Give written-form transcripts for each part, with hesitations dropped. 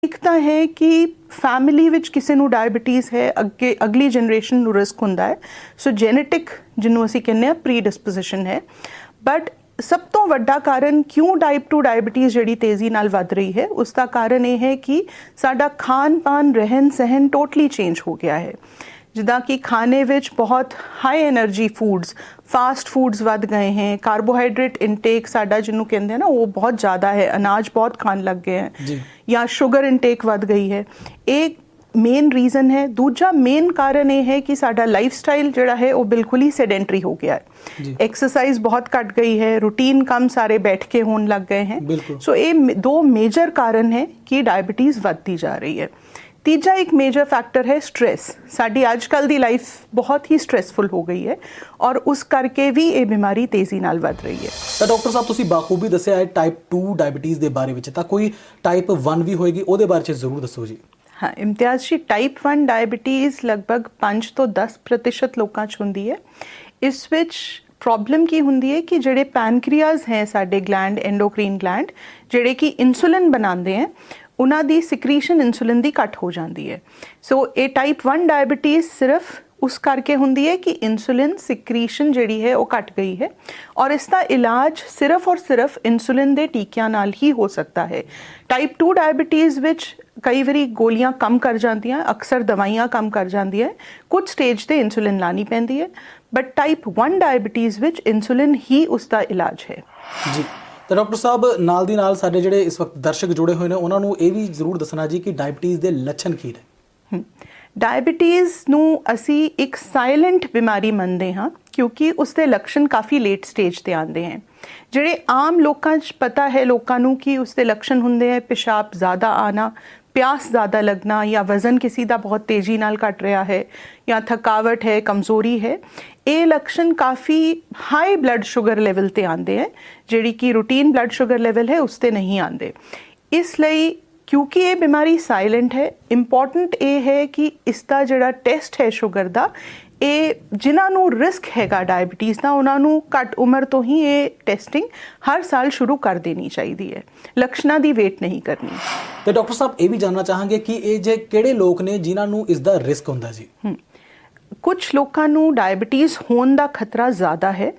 ਇੱਕ ਤਾਂ ਹੈ ਕਿ ਫੈਮਿਲੀ ਵਿੱਚ ਕਿਸੇ ਨੂੰ ਡਾਇਬਟੀਜ਼ ਹੈ, ਅੱਗੇ ਅਗਲੀ ਜਨਰੇਸ਼ਨ ਨੂੰ ਰਿਸਕ ਹੁੰਦਾ ਹੈ। ਸੋ ਜੈਨੇਟਿਕ ਜਿਹਨੂੰ ਅਸੀਂ ਕਹਿੰਦੇ ਹਾਂ ਪ੍ਰੀ ਡਿਸਪੋਜੀਸ਼ਨ ਹੈ। ਬਟ ਸਭ ਤੋਂ ਵੱਡਾ ਕਾਰਨ ਕਿਉਂ ਟਾਈਪ 2 ਡਾਇਬਟੀਜ਼ ਜਿਹੜੀ ਤੇਜ਼ੀ ਨਾਲ ਵੱਧ ਰਹੀ ਹੈ, ਉਸ ਦਾ ਕਾਰਨ ਇਹ ਹੈ ਕਿ ਸਾਡਾ ਖਾਣ ਪਾਨ ਰਹਿਣ ਸਹਿਣ ਟੋਟਲੀ ਚੇਂਜ ਹੋ ਗਿਆ ਹੈ। ਜਿੱਦਾਂ ਕਿ ਖਾਣੇ ਵਿੱਚ ਬਹੁਤ high energy foods, fast foods ਵੱਧ ਗਏ हैं, ਕਾਰਬੋਹਾਈਡਰੇਟ ਇਨਟੇਕ ਸਾਡਾ ਜਿਹਨੂੰ ਕਹਿੰਦੇ हैं ना वो बहुत ज़्यादा है, अनाज बहुत खाने लग गए हैं, या शुगर इनटेक ਵੱਧ गई है। एक ਮੇਨ ਰੀਜ਼ਨ ਹੈ। ਦੂਜਾ ਮੇਨ ਕਾਰਨ ਇਹ ਹੈ ਕਿ ਸਾਡਾ ਲਾਈਫ ਸਟਾਈਲ ਜਿਹੜਾ ਹੈ ਉਹ ਬਿਲਕੁਲ ਹੀ ਸੈਡੈਂਟਰੀ ਹੋ ਗਿਆ ਹੈ। ਐਕਸਰਸਾਈਜ਼ ਬਹੁਤ ਘਟ ਗਈ ਹੈ, रूटीन ਕੰਮ ਸਾਰੇ बैठ के होने लग गए हैं। सो ये दो मेजर कारण है कि डायबिटीज़ ਵੱਧਦੀ जा रही है। तीजा एक मेजर फैक्टर है स्ट्रेस। साड़ी अजकल दी लाइफ बहुत ही स्ट्रेसफुल हो गई है और उस करके भी ये बीमारी तेज़ी नाल वध रही है। तो डॉक्टर साहब तुसी बाखूबी दस्सिया है टाइप 2 डायबिटीज़ के बारे में, तो कोई टाइप 1 भी होएगी, ਉਹਦੇ ਬਾਰੇ जरूर दसो जी। हाँ इम्तियाज़ जी, टाइप 1 डायबिटीज़ लगभग 5 ਤੋਂ 10% ਲੋਕਾਂ 'ਚ ਹੁੰਦੀ ਹੈ। ਇਸ ਵਿੱਚ प्रॉब्लम की ਹੁੰਦੀ है कि ਜਿਹੜੇ ਪੈਨਕ੍ਰੀਆਜ਼ हैं ਸਾਡੇ ਗਲੈਂਡ, एंडोक्रीन ग्लैंड, ਜਿਹੜੇ कि इंसुलिन बनाते हैं, ਉਹਨਾਂ ਦੀ ਸਿਕਰੀਸ਼ਨ ਇਨਸੂਲਿਨ ਦੀ ਘੱਟ ਹੋ ਜਾਂਦੀ ਹੈ। ਸੋ ਇਹ ਟਾਈਪ 1 ਡਾਇਬਟੀਜ਼ ਸਿਰਫ ਉਸ ਕਰਕੇ ਹੁੰਦੀ ਹੈ ਕਿ ਇਨਸੂਲਿਨ ਸਿਕਰੀਸ਼ਨ ਜਿਹੜੀ ਹੈ ਉਹ ਘੱਟ ਗਈ ਹੈ, ਔਰ ਇਸ ਦਾ ਇਲਾਜ ਸਿਰਫ ਔਰ ਸਿਰਫ ਇਨਸੂਲਿਨ ਦੇ ਟੀਕਿਆਂ ਨਾਲ ਹੀ ਹੋ ਸਕਦਾ ਹੈ। ਟਾਈਪ 2 ਡਾਇਬਟੀਜ਼ ਵਿੱਚ ਕਈ ਵਾਰੀ ਗੋਲੀਆਂ ਕੰਮ ਕਰ ਜਾਂਦੀਆਂ, ਅਕਸਰ ਦਵਾਈਆਂ ਕੰਮ ਕਰ ਜਾਂਦੀਆਂ, ਕੁਝ ਸਟੇਜ ਤੇ ਇਨਸੂਲਿਨ ਲਾਣੀ ਪੈਂਦੀ ਹੈ। ਬਟ ਟਾਈਪ 1 ਡਾਇਬਟੀਜ਼ ਵਿੱਚ ਇਨਸੂਲਿਨ ਹੀ ਉਸ ਦਾ ਇਲਾਜ ਹੈ ਜੀ। तो डॉक्टर साहब नाल दी नाल साडे जिहड़े इस वक्त दर्शक जुड़े हुए हैं उन्हां नूं ये भी जरूर दसना जी कि डायबिटीज़ दे लक्षण की ने। डायबिटीज़ नूं असी एक साइलेंट बीमारी मनते हाँ, क्योंकि उसके लक्षण काफ़ी लेट स्टेज ते आते हैं। जिहड़े आम लोकां 'च पता है लोकां नूं कि उसके लक्षण हुंदे हैं पेशाब ज़्यादा आना, प्यास ज़्यादा लगना, या वज़न किसी का बहुत तेज़ी नाल घट रहा है, या थकावट है, कमज़ोरी है। ये लक्षण काफ़ी हाई ब्लड शुगर लैवल ते आते हैं, जिहड़ी कि रूटीन ब्लड शुगर लैवल है उस ते नहीं आते। इसलिए क्योंकि ये बीमारी साइलेंट है, इंपॉर्टेंट ये है कि इसका जिहड़ा टेस्ट है शुगर का, ਇਹ ਜਿਨ੍ਹਾਂ ਨੂੰ ਰਿਸਕ ਹੈਗਾ ਡਾਇਬਟੀਜ਼ ਦਾ, ਉਹਨਾਂ ਨੂੰ ਘੱਟ ਉਮਰ ਤੋਂ ਹੀ ਇਹ ਟੈਸਟਿੰਗ ਹਰ ਸਾਲ ਸ਼ੁਰੂ ਕਰ ਦੇਣੀ ਚਾਹੀਦੀ ਹੈ, ਲੱਛਣਾਂ ਦੀ ਵੇਟ ਨਹੀਂ ਕਰਨੀ। ਤੇ ਡਾਕਟਰ ਸਾਹਿਬ ਇਹ ਵੀ ਜਾਣਨਾ ਚਾਹਾਂਗੇ ਕਿ ਇਹ ਜੇ ਕਿਹੜੇ ਲੋਕ ਨੇ ਜਿਨ੍ਹਾਂ ਨੂੰ ਇਸ ਦਾ ਰਿਸਕ ਹੁੰਦਾ ਜੀ? ਕੁਝ ਲੋਕਾਂ ਨੂੰ ਡਾਇਬਟੀਜ਼ ਹੋਣ ਦਾ ਖਤਰਾ ਜ਼ਿਆਦਾ ਹੈ।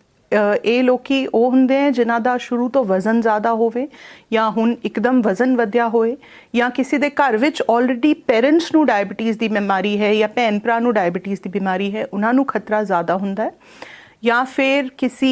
ਇਹ ਲੋਕੀ ਉਹ ਹੁੰਦੇ ਹੈ ਜਿਨ੍ਹਾਂ ਦਾ ਸ਼ੁਰੂ ਤੋਂ ਵਜ਼ਨ ਜ਼ਿਆਦਾ ਹੋਵੇ, ਜਾਂ ਹੁਣ ਇੱਕਦਮ ਵਜ਼ਨ ਵਧਿਆ ਹੋਏ, ਜਾਂ ਕਿਸੇ ਦੇ ਘਰ ਵਿੱਚ ਆਲਰੇਡੀ ਪੇਰੈਂਟਸ ਨੂੰ ਡਾਇਬਟੀਜ਼ ਦੀ ਬਿਮਾਰੀ ਹੈ, ਜਾਂ ਭੈਣ ਭਰਾ ਨੂੰ ਡਾਇਬਟੀਜ਼ ਦੀ ਬਿਮਾਰੀ ਹੈ, ਉਹਨਾਂ ਨੂੰ ਖਤਰਾ ਜ਼ਿਆਦਾ ਹੁੰਦਾ ਹੈ। ਜਾਂ ਫਿਰ ਕਿਸੇ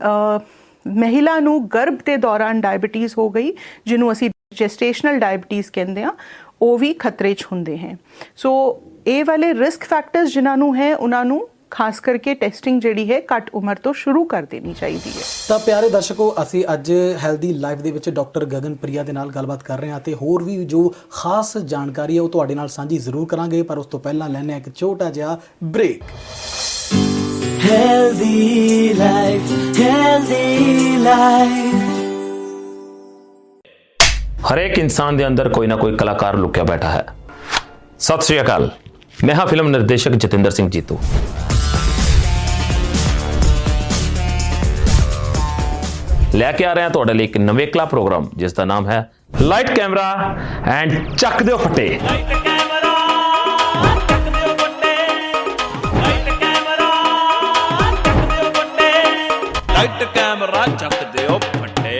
ਮਹਿਲਾ ਨੂੰ ਗਰਭ ਦੇ ਦੌਰਾਨ ਡਾਇਬਟੀਜ਼ ਹੋ ਗਈ, ਜਿਹਨੂੰ ਅਸੀਂ ਜੈਸਟੇਸ਼ਨਲ ਡਾਇਬਟੀਜ਼ ਕਹਿੰਦੇ ਹਾਂ, ਉਹ ਵੀ ਖਤਰੇ 'ਚ ਹੁੰਦੇ ਹੈ। ਸੋ ਇਹ ਵਾਲੇ ਰਿਸਕ ਫੈਕਟਰਸ ਜਿਨ੍ਹਾਂ ਨੂੰ ਹੈ ਉਹਨਾਂ ਨੂੰ ਖਾਸ ਕਰਕੇ ਟੈਸਟਿੰਗ ਜਿਹੜੀ ਹੈ ਘੱਟ ਉਮਰ ਤੋਂ ਸ਼ੁਰੂ ਕਰ ਦੇਣੀ ਚਾਹੀਦੀ ਹੈ। ਤਾਂ ਪਿਆਰੇ ਦਰਸ਼ਕੋ, ਅਸੀਂ ਅੱਜ ਹੈਲਦੀ ਲਾਈਫ ਦੇ ਵਿੱਚ ਡਾਕਟਰ ਗਗਨ ਪ੍ਰਿਆ ਦੇ ਨਾਲ ਗੱਲਬਾਤ ਕਰ ਰਹੇ ਹਾਂ ਤੇ ਹੋਰ ਵੀ ਜੋ ਖਾਸ ਜਾਣਕਾਰੀ ਹੈ ਉਹ ਤੁਹਾਡੇ ਨਾਲ ਸਾਂਝੀ ਜ਼ਰੂਰ ਕਰਾਂਗੇ, ਪਰ ਉਸ ਤੋਂ ਪਹਿਲਾਂ ਲੈਣੇ ਆ ਇੱਕ ਛੋਟਾ ਜਿਹਾ break. Healthy life, healthy life. हरेक इंसान के अंदर कोई ना कोई कलाकार लुकिया बैठा है। सत श्री अकाल, मैं हाँ फिल्म निर्देशक जतिंदर सिंह जीतू। लैके आ रहे हैं तुहाडे लई एक नवेकला प्रोग्राम जिसका नाम है लाइट कैमरा एंड चक दिओ फट्टे। लाइट कैमरा चक दिओ फट्टे।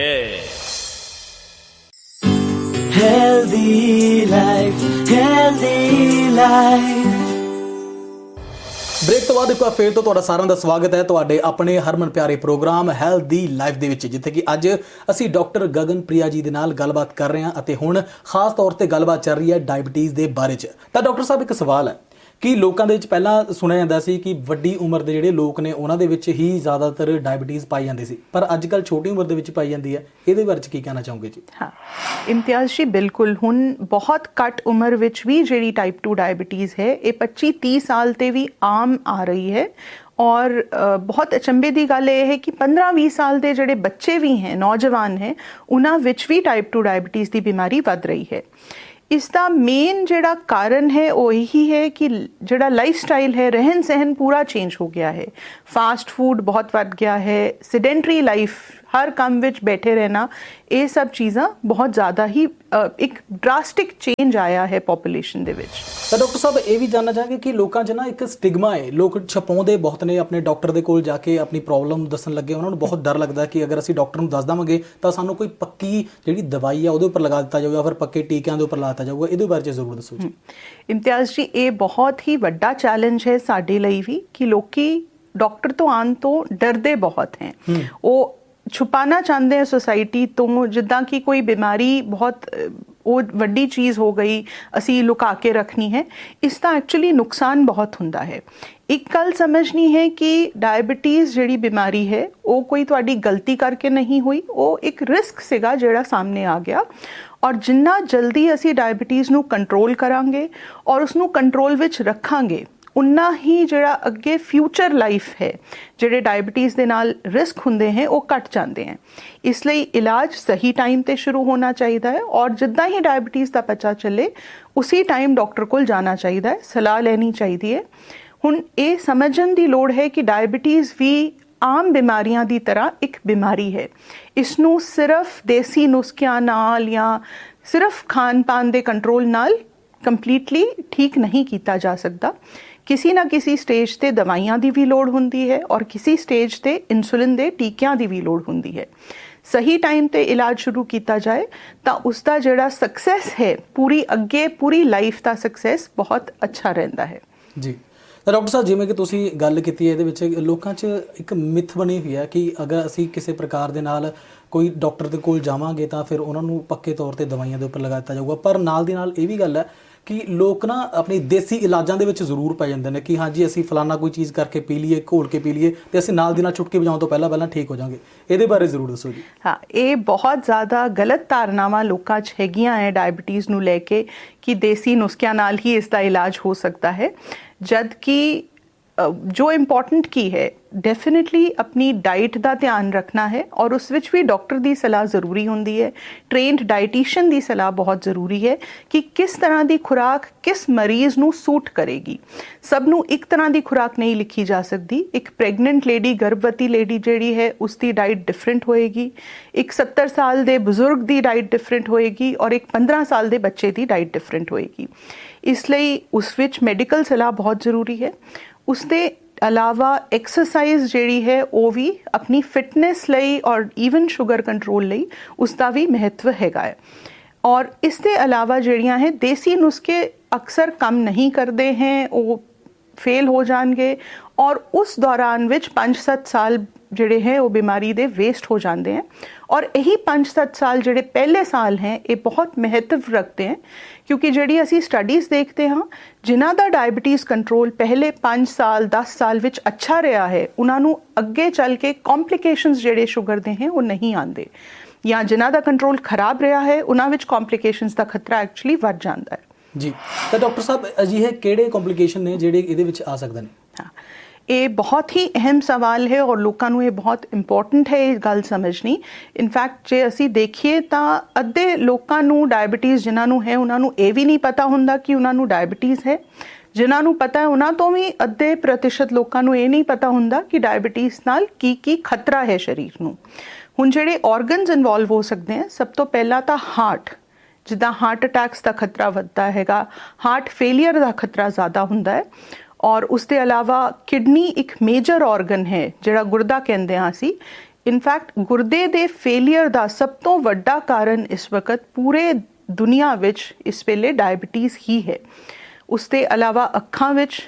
Healthy life, healthy life. Break तो बाद एक बार फिर तो तुहाडा सारिਆਂ ਦਾ ਸਵਾਗਤ ਹੈ ਤੁਹਾਡੇ ਆਪਣੇ ਹਰਮਨ ਪਿਆਰੇ ਪ੍ਰੋਗਰਾਮ ਹੈਲਦੀ ਲਾਈਫ ਦੇ ਵਿੱਚ, ਜਿੱਥੇ ਕਿ ਅੱਜ ਅਸੀਂ ਡਾਕਟਰ ਗਗਨ ਪ੍ਰਿਆ ਜੀ ਦੇ ਨਾਲ ਗੱਲਬਾਤ ਕਰ ਰਹੇ ਹਾਂ ਅਤੇ ਹੁਣ ਖਾਸ ਤੌਰ ਤੇ ਗੱਲਬਾਤ ਚੱਲ ਰਹੀ ਹੈ ਡਾਇਬਟੀਜ਼ ਦੇ ਬਾਰੇ 'ਚ। ਤਾਂ ਡਾਕਟਰ ਸਾਹਿਬ ਇੱਕ ਸਵਾਲ ਹੈ ਕਿ ਲੋਕਾਂ ਦੇ ਵਿੱਚ ਪਹਿਲਾਂ ਸੁਣਿਆ ਜਾਂਦਾ ਸੀ ਕਿ ਵੱਡੀ ਉਮਰ ਦੇ ਜਿਹੜੇ ਲੋਕ ਨੇ ਉਹਨਾਂ ਦੇ ਵਿੱਚ ਹੀ ਜ਼ਿਆਦਾਤਰ ਡਾਇਬਟੀਜ਼ ਪਾਈ ਜਾਂਦੀ ਸੀ, ਪਰ ਅੱਜ ਕੱਲ੍ਹ ਛੋਟੀ ਉਮਰ ਦੇ ਵਿੱਚ ਪਾਈ ਜਾਂਦੀ ਹੈ। ਇਹਦੇ ਬਾਰੇ 'ਚ ਕੀ ਕਹਿਣਾ ਚਾਹੋਗੇ ਜੀ? ਹਾਂ ਇਮਤਿਆਜ਼ ਜੀ, ਬਿਲਕੁਲ ਹੁਣ ਬਹੁਤ ਘੱਟ ਉਮਰ ਵਿੱਚ ਵੀ ਜਿਹੜੀ ਟਾਈਪ 2 ਡਾਇਬਟੀਜ਼ ਹੈ ਇਹ 25-30 ਸਾਲ 'ਤੇ ਵੀ ਆਮ ਆ ਰਹੀ ਹੈ। ਔਰ ਬਹੁਤ ਅਚੰਭੇ ਦੀ ਗੱਲ ਇਹ ਹੈ ਕਿ 15-20 ਸਾਲ ਦੇ ਜਿਹੜੇ ਬੱਚੇ ਵੀ ਹੈ, ਨੌਜਵਾਨ ਹੈ, ਉਹਨਾਂ ਵਿੱਚ ਵੀ ਟਾਈਪ 2 ਡਾਇਬਟੀਜ਼ ਦੀ ਬਿਮਾਰੀ ਵੱਧ ਰਹੀ ਹੈ। ਇਸ ਦਾ ਮੇਨ ਜਿਹੜਾ ਕਾਰਨ ਹੈ ਉਹ ਇਹੀ ਹੈ ਕਿ ਜਿਹੜਾ ਲਾਈਫ ਸਟਾਈਲ ਹੈ, ਰਹਿਣ ਸਹਿਣ ਪੂਰਾ ਚੇਂਜ ਹੋ ਗਿਆ ਹੈ। ਫਾਸਟ ਫੂਡ ਬਹੁਤ ਵੱਧ ਗਿਆ ਹੈ, ਸੈਡੈਂਟਰੀ ਲਾਈਫ हर काम विच बैठे रहना, ये सब चीज़ां बहुत ज़्यादा ही एक ड्रास्टिक चेंज आया है पॉपूलेशन दे विच। ਤਾਂ ਡਾਕਟਰ ਸਾਹਿਬ ਇਹ ਵੀ ਜਾਣਨਾ ਚਾਹਾਂਗੇ ਕਿ ਲੋਕਾਂ 'ਚ ਨਾ ਇੱਕ ਸਟਿਗਮਾ ਹੈ, ਲੋਕ ਛਪਾਉਂਦੇ ਬਹੁਤ ਨੇ, ਆਪਣੇ ਡਾਕਟਰ ਦੇ ਕੋਲ ਜਾ ਕੇ ਆਪਣੀ ਪ੍ਰੋਬਲਮ ਦੱਸਣ ਲੱਗੇ ਉਹਨਾਂ ਨੂੰ ਬਹੁਤ ਡਰ ਲੱਗਦਾ ਕਿ ਅਗਰ ਅਸੀਂ ਡਾਕਟਰ ਨੂੰ ਦੱਸ ਦੇਵਾਂਗੇ ਤਾਂ ਸਾਨੂੰ ਕੋਈ ਪੱਕੀ ਜਿਹੜੀ ਦਵਾਈ ਆ ਉਹਦੇ ਉੱਪਰ ਲਗਾ ਦਿੱਤਾ ਜਾਊਗਾ, ਫਿਰ ਪੱਕੇ ਟੀਕਿਆਂ ਦੇ ਉੱਪਰ ਲਾ ਦਿੱਤਾ ਜਾਊਗਾ। ਇਹਦੇ ਬਾਰੇ 'ਚ ਜ਼ਰੂਰ ਦੱਸੋ ਜੀ। ਇਮਤਿਆਜ਼ ਜੀ, ਇਹ ਬਹੁਤ ਹੀ ਵੱਡਾ ਚੈਲੰਜ ਹੈ ਸਾਡੇ ਲਈ ਵੀ ਕਿ ਲੋਕੀ ਡਾਕਟਰ ਤੋਂ ਆਉਣ ਤੋਂ ਡਰਦੇ ਬਹੁਤ ਹੈ। ਉਹ ਛੁਪਾਣਾ ਚਾਹੁੰਦੇ ਹੈ ਸੋਸਾਇਟੀ ਤੋਂ, ਜਿੱਦਾਂ ਕਿ ਕੋਈ ਬਿਮਾਰੀ ਬਹੁਤ ਉਹ ਵੱਡੀ ਚੀਜ਼ ਹੋ ਗਈ, ਅਸੀਂ ਲੁਕਾ ਕੇ ਰੱਖਣੀ ਹੈ। ਇਸ ਦਾ ਐਕਚੁਅਲੀ ਨੁਕਸਾਨ ਬਹੁਤ ਹੁੰਦਾ ਹੈ। ਇੱਕ ਗੱਲ ਸਮਝਣੀ ਹੈ ਕਿ ਡਾਇਬਟੀਜ਼ ਜਿਹੜੀ ਬਿਮਾਰੀ ਹੈ ਉਹ ਕੋਈ ਤੁਹਾਡੀ ਗਲਤੀ ਕਰਕੇ ਨਹੀਂ ਹੋਈ, ਉਹ ਇੱਕ ਰਿਸਕ ਸੀਗਾ ਜਿਹੜਾ ਸਾਹਮਣੇ ਆ ਗਿਆ। ਔਰ ਜਿੰਨਾ ਜਲਦੀ ਅਸੀਂ ਡਾਇਬਟੀਜ਼ ਨੂੰ ਕੰਟਰੋਲ ਕਰਾਂਗੇ ਔਰ ਉਸਨੂੰ ਕੰਟਰੋਲ ਵਿੱਚ ਰੱਖਾਂਗੇ, ਉਨਾ ਹੀ ਜਿਹੜਾ ਅੱਗੇ ਫਿਊਚਰ ਲਾਈਫ ਹੈ, ਜਿਹੜੇ ਡਾਇਬਟੀਜ਼ ਦੇ ਨਾਲ ਰਿਸਕ ਹੁੰਦੇ हैं ਉਹ ਘਟ ਜਾਂਦੇ हैं। ਇਸ ਲਈ ਇਲਾਜ ਸਹੀ ਟਾਈਮ ਤੇ ਸ਼ੁਰੂ ਹੋਣਾ ਚਾਹੀਦਾ ਹੈ ਔਰ ਜਿੱਦਾਂ ਹੀ ਡਾਇਬਟੀਜ਼ ਦਾ ਪਤਾ ਚੱਲੇ ਉਸੇ ਟਾਈਮ ਡਾਕਟਰ ਕੋਲ ਜਾਣਾ ਚਾਹੀਦਾ ਹੈ, ਸਲਾਹ ਲੈਣੀ ਚਾਹੀਦੀ ਹੈ। ਹੁਣ ਇਹ ਸਮਝਣ ਦੀ ਲੋੜ ਹੈ ਕਿ ਡਾਇਬਟੀਜ਼ ਵੀ ਆਮ ਬਿਮਾਰੀਆਂ ਦੀ ਤਰ੍ਹਾਂ ਇੱਕ ਬਿਮਾਰੀ ਹੈ। ਇਸ ਨੂੰ ਸਿਰਫ ਦੇਸੀ ਨੁਸਖਿਆਂ ਨਾਲ ਜਾਂ ਸਿਰਫ ਖਾਣ ਪਾਨ ਦੇ ਕੰਟਰੋਲ ਨਾਲ ਕੰਪਲੀਟਲੀ ਠੀਕ ਨਹੀਂ ਕੀਤਾ ਜਾ ਸਕਦਾ। किसी ना किसी स्टेज ते दवाइयां दी भी लोड़ हुंदी है और किसी स्टेज ते इंसुलिन दे टीकियां दी भी लोड़ हुंदी है। सही टाइम ते इलाज शुरू किया जाए तो उसका जिहड़ा सक्सैस है पूरी अगे पूरी लाइफ का सक्सैस बहुत अच्छा रहिंदा है जी। डॉक्टर साहब, जिवें कि तुसीं गल कीती है, इहदे विच लोकां 'च एक मिथ बनी हुई है कि अगर असीं किसी प्रकार दे नाल कोई डॉक्टर दे कोल जावांगे तां फिर उन्हां नूं पक्के तौर ते दवाइयां दे उपर लगा दित्ता जाऊगा। पर नाल दी नाल इह भी गल है कि लोग ना अपनी देसी इलाजां दे विच जरूर पै जांदे ने कि हाँ जी असीं फलाना कोई चीज़ करके पी लीए, घोल के पी लीए ते असीं नाल दी नाल छुटकी बजाउण तो पहला ठीक हो जाएंगे। ਇਹਦੇ ਬਾਰੇ ਜ਼ਰੂਰ ਦੱਸੋ ਜੀ। हाँ, ये बहुत ज़्यादा गलत धारनावां लोकां 'ਚ ਹੈਗੀਆਂ है डायबिटीज़ ਨੂੰ ਲੈ ਕੇ कि देसी नुस्खिਆਂ ਨਾਲ ही इसका इलाज हो सकता है, जद कि जो इम्पोर्टेंट की है डेफिनेटली अपनी डाइट का ध्यान रखना है और उस विच भी डॉक्टर की सलाह ज़रूरी होंदी है। ट्रेंड डाइटिशियन की सलाह बहुत ज़रूरी है कि किस तरह की खुराक किस मरीज़ नूं सूट करेगी। सब नूं एक तरह की खुराक नहीं लिखी जा सकती। एक प्रेगनेंट लेडी, गर्भवती लेडी जिहड़ी है उसकी डाइट डिफरेंट होएगी, एक 70 साल के बजुर्ग की डाइट डिफरेंट होएगी और एक 15 साल के बच्चे की डाइट डिफरेंट होएगी। इसलिए उस विच मैडिकल सलाह बहुत ज़रूरी है। उसके अलावा एक्सरसाइज जिहड़ी है वो भी अपनी फिटनेस लई और ईवन शुगर कंट्रोल लई उसका भी महत्व हैगा है। और इसके अलावा जिहड़ियां है देसी नुस्खे अक्सर काम नहीं करते हैं, वो फेल हो जाएंगे और उस दौरान विच 5-7 साल जिहड़े हैं वो बीमारी दे वेस्ट हो जाते हैं। और यही 5-7 साल जिहड़े पहले साल हैं ये बहुत महत्व रखते हैं, क्योंकि जिहड़ी असी स्टडीज़ देखते हाँ जिन्हां दा डायबिटीज़ कंट्रोल पहले 5 साल 10 साल विच अच्छा रहा है उन्हां नूं अगे चल के कॉम्प्लीकेशनस जिहड़े शुगर दे हैं वो नहीं आते, या जिन्हां दा कंट्रोल खराब रहा है उन्हां विच कॉम्प्लीकेशनस का खतरा एक्चुअली वध जाता है जी। तो डॉक्टर साहब अजिहे किहड़े कॉम्प्लीकेशन ने जिहड़े इहदे विच आ सकदे ने? हाँ, ये बहुत ही अहम सवाल है और लोगों को ये बहुत इंपॉर्टेंट है ये गल समझनी। इनफैक्ट जे असी देखिए तो अद्धे लोगों को डायबिटीज़ जिन्होंने है उन्होंने ये भी नहीं पता होंदा कि उन्होंने डायबिटीज़ है। जिन्होंने पता है उन्होंने तो भी अद्धे प्रतिशत लोगों को ये नहीं पता होंदा कि डायबिटीज़ नाल की खतरा है शरीर नूं। हुण जिहड़े ऑर्गनस इन्वॉल्व हो सकते हैं, सब तो पहला तो हार्ट, जिद्दां हार्ट अटैक्स का खतरा वधदा हैगा, हार्ट फेलियर का खतरा ज़्यादा हुंदा है। और उसके अलावा किडनी एक मेजर ऑर्गन है जिहड़ा गुरदा कहंदे हां असीं। इनफैक्ट गुरदे दे फेलियर का सब तो वड्डा कारण इस वक्त पूरे दुनिया विच इस वेले डायबिटीज़ ही है। उसके अलावा अखां विच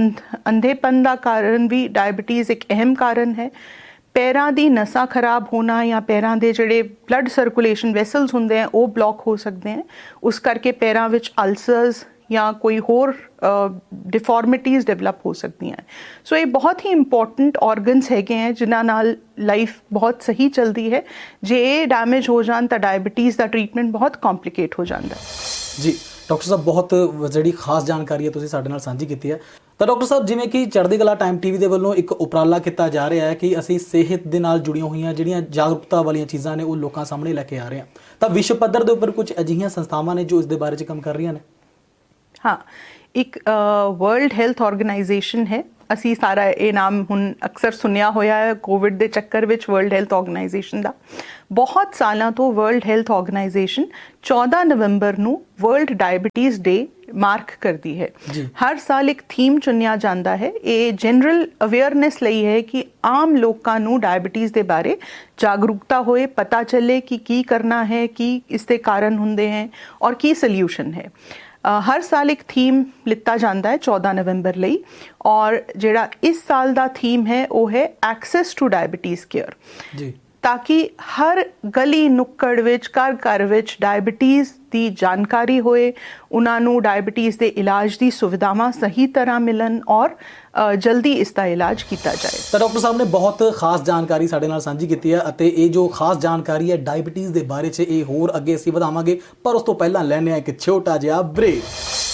अंधेपन का कारण भी डायबिटीज़ एक अहम कारण है। पैरां दी नसां खराब होना या पैरां दे जिहड़े ब्लड सर्कुलेशन वैसल्स हुंदे हैं वो ब्लॉक हो सकते हैं, उस करके पैरां विच अल्सर्स या कोई होर डिफॉर्मिटीज़ डेवलप हो सकती हैं। सो ये बहुत ही इंपॉर्टेंट ऑर्गनस हैगे हैं जिन्हां नाल लाइफ बहुत सही चलती है। जे डैमेज हो जान तो डायबिटीज़ का ट्रीटमेंट बहुत कॉम्प्लीकेट हो जाता है जी। डॉक्टर साहब बहुत जिहड़ी खास जानकारी है तुसीं साडे नाल सांझी कीती है। तो डॉक्टर साहब जिवें कि चढ़दी कला टाइम टीवी दे वल्लों एक उपराला किया जा रहा है कि असीं सेहत दे नाल जुड़ियां होईयां जिहड़ियां जागरूकता वालीआं चीज़ां ने वो लोकां सामने लैके आ रहे हैं, तो विश्व पद्धर दे उपर कुछ अजिहियां संस्थावां ने जो इस दे बारे च काम कर रहीआं ने? हाँ, एक वर्ल्ड हेल्थ ऑर्गेनाइजेशन है ਅਸੀਂ ਸਾਰਾ ਇਹ ਨਾਮ ਹੁਣ ਅਕਸਰ ਸੁਣਿਆ ਹੋਇਆ ਹੈ ਕੋਵਿਡ ਦੇ ਚੱਕਰ ਵਿੱਚ ਵਰਲਡ ਹੈਲਥ ਆਰਗੇਨਾਈਜੇਸ਼ਨ ਦਾ। ਬਹੁਤ ਸਾਲਾਂ ਤੋਂ ਵਰਲਡ ਹੈਲਥ ਆਰਗੇਨਾਈਜੇਸ਼ਨ 14 ਨਵੰਬਰ ਨੂੰ ਵਰਲਡ ਡਾਇਬਟੀਜ਼ ਡੇ ਮਾਰਕ ਕਰਦੀ ਹੈ। ਹਰ ਸਾਲ ਇੱਕ ਥੀਮ ਚੁਣਿਆ ਜਾਂਦਾ ਹੈ। ਇਹ ਜਨਰਲ ਅਵੇਅਰਨੈਸ ਲਈ ਹੈ ਕਿ ਆਮ ਲੋਕਾਂ ਨੂੰ ਡਾਇਬਟੀਜ਼ ਦੇ ਬਾਰੇ ਜਾਗਰੂਕਤਾ ਹੋਏ, ਪਤਾ ਚੱਲੇ ਕਿ ਕੀ ਕਰਨਾ ਹੈ, ਕੀ ਇਸ ਦੇ ਕਾਰਨ ਹੁੰਦੇ ਹੈ ਔਰ ਕੀ ਸੋਲਿਊਸ਼ਨ ਹੈ। ਹਰ ਸਾਲ ਇੱਕ ਥੀਮ ਲਿੱਤਾ ਜਾਂਦਾ ਹੈ 14 ਨਵੰਬਰ ਲਈ, ਔਰ ਜਿਹੜਾ ਇਸ ਸਾਲ ਦਾ ਥੀਮ ਹੈ ਉਹ ਹੈ ਐਕਸੈਸ ਟੂ ਡਾਇਬਟੀਜ਼ ਕੇਅਰ, ਤਾਂ ਕਿ ਹਰ ਗਲੀ ਨੁੱਕੜ ਵਿੱਚ, ਘਰ ਘਰ ਵਿੱਚ ਡਾਇਬਟੀਜ਼ ਦੀ ਜਾਣਕਾਰੀ ਹੋਏ, ਉਹਨਾਂ ਨੂੰ ਡਾਇਬਟੀਜ਼ ਦੇ ਇਲਾਜ ਦੀ ਸੁਵਿਧਾਵਾਂ ਸਹੀ ਤਰ੍ਹਾਂ ਮਿਲਣ ਔਰ ਜਲਦੀ ਇਸ ਦਾ ਇਲਾਜ ਕੀਤਾ ਜਾਏ। ਤਾਂ ਡਾਕਟਰ ਸਾਹਿਬ ਨੇ ਬਹੁਤ ਖਾਸ ਜਾਣਕਾਰੀ ਸਾਡੇ ਨਾਲ ਸਾਂਝੀ ਕੀਤੀ ਹੈ, ਅਤੇ ਇਹ ਜੋ ਖਾਸ ਜਾਣਕਾਰੀ ਹੈ ਡਾਇਬਟੀਜ਼ ਦੇ ਬਾਰੇ 'ਚ ਇਹ ਹੋਰ ਅੱਗੇ ਅਸੀਂ ਵਧਾਵਾਂਗੇ, ਪਰ ਉਸ ਤੋਂ ਪਹਿਲਾਂ ਲੈਣੇ ਆ ਇੱਕ ਛੋਟਾ ਜਿਹਾ ਬ੍ਰੇਕ।